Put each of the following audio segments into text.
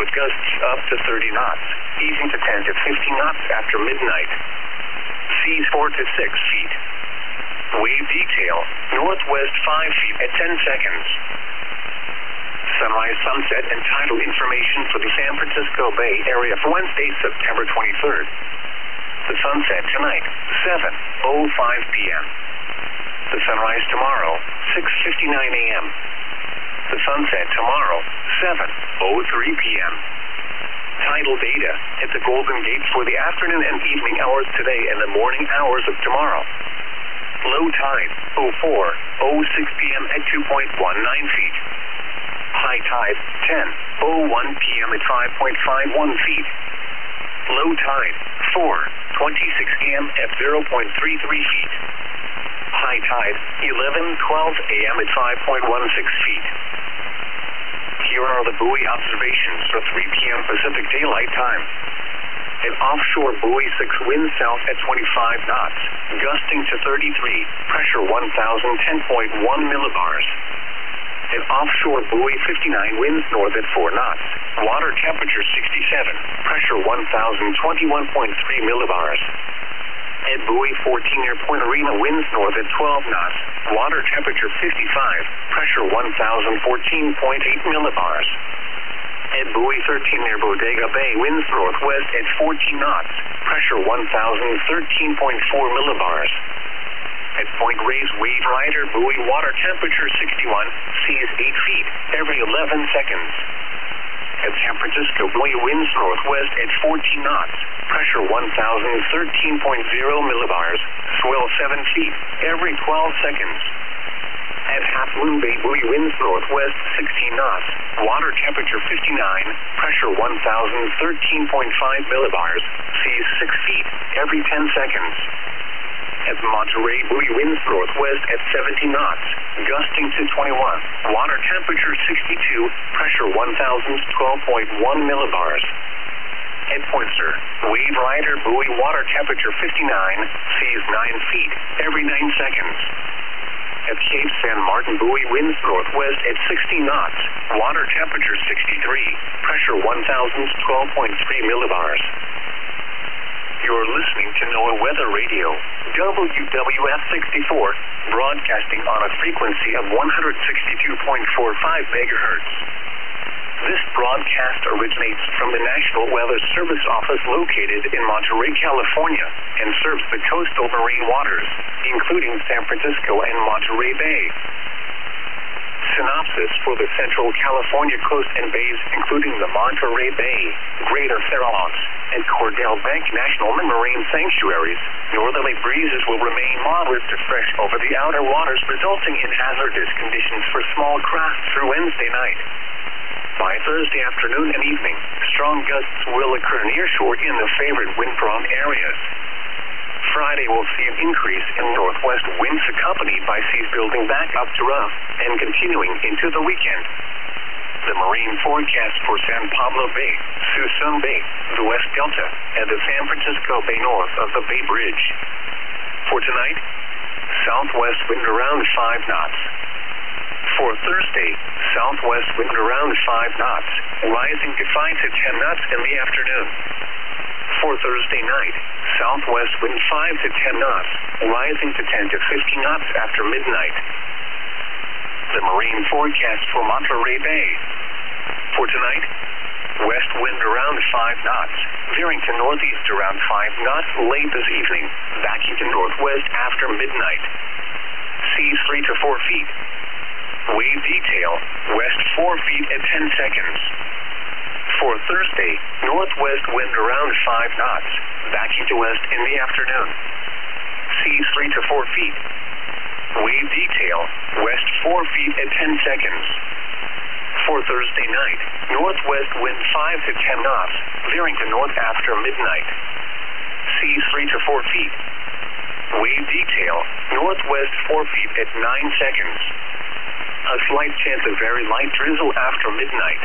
with gusts up to 30 knots, easing to 10 to 15 knots after midnight. Seas 4 to 6 feet. Wave detail, northwest 5 feet at 10 seconds. Sunrise, sunset, and tidal information for the San Francisco Bay Area for Wednesday, September 23rd. The sunset tonight, 7:05 p.m. The sunrise tomorrow, 6:59 a.m. The sunset tomorrow, 7:03 p.m. Tidal data at the Golden Gate for the afternoon and evening hours today and the morning hours of tomorrow. Low tide, 04:06 p.m. at 2.19 feet. High tide, 10:01 p.m. at 5.51 feet. Low tide, 4:26 a.m. at 0.33 feet. High tide, 11:12 a.m. at 5.16 feet. Here are the buoy observations for 3 p.m. Pacific Daylight Time. An offshore buoy 6 winds south at 25 knots, gusting to 33, pressure 1,010.1 millibars. An offshore buoy 59 winds north at 4 knots, water temperature 67, pressure 1,021.3 millibars. At buoy 14 near Point Arena, winds north at 12 knots, water temperature 55, pressure 1,014.8 millibars. At buoy 13 near Bodega Bay, winds northwest at 14 knots, pressure 1,013.4 millibars. At Point Reyes Wave Rider buoy, water temperature 61, seas 8 feet every 11 seconds. At San Francisco buoy, winds northwest at 14 knots, pressure 1,013.0 millibars, swell 7 feet every 12 seconds. At Half Moon Bay buoy, winds northwest 16 knots, water temperature 59, pressure 1,013.5 millibars, seas 6 feet every 10 seconds. At Monterey buoy, winds northwest at 17 knots, gusting to 21, water temperature 62, pressure 1,012.1 millibars. At Poinsett, Wave Rider buoy, water temperature 59, seas 9 feet every 9 seconds. At Cape San Martin buoy, winds northwest at 60 knots, water temperature 63, pressure 1,012.3 millibars. You're listening to NOAA Weather Radio, WWF 64, broadcasting on a frequency of 162.45 megahertz. This broadcast originates from the National Weather Service Office located in Monterey, California, and serves the coastal marine waters, including San Francisco and Monterey Bay. Synopsis for the Central California coast and bays, including the Monterey Bay, Greater Farallones, and Cordell Bank National Marine Sanctuaries. Northerly breezes will remain moderate to fresh over the outer waters, resulting in hazardous conditions for small craft through Wednesday night. By Thursday afternoon and evening, strong gusts will occur near shore in the favored wind-prone areas. Friday will see an increase in northwest winds accompanied by seas building back up to rough and continuing into the weekend. The marine forecast for San Pablo Bay, Suisun Bay, the West Delta, and the San Francisco Bay north of the Bay Bridge. For tonight, southwest wind around 5 knots. For Thursday, southwest wind around 5 knots, rising to 5 to 10 knots in the afternoon. For Thursday night, southwest wind 5 to 10 knots, rising to 10 to 15 knots after midnight. The marine forecast for Monterey Bay. For tonight, west wind around 5 knots, veering to northeast around 5 knots late this evening, backing to northwest after midnight. Seas 3 to 4 feet. Wave detail, west 4 feet at 10 seconds. For Thursday, northwest wind around 5 knots, backing to west in the afternoon. Seas 3 to 4 feet. Wave detail, west 4 feet at 10 seconds. For Thursday night, northwest wind 5 to 10 knots, veering to north after midnight. Seas 3 to 4 feet. Wave detail, northwest 4 feet at 9 seconds. A slight chance of very light drizzle after midnight.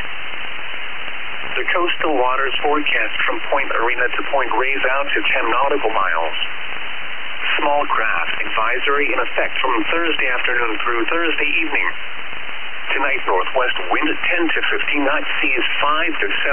The coastal waters forecast from Point Arena to Point Reyes out to 10 nautical miles. Small craft advisory in effect from Thursday afternoon through Thursday evening. Tonight, northwest wind at 10 to 15 knots, seas 5 to 7.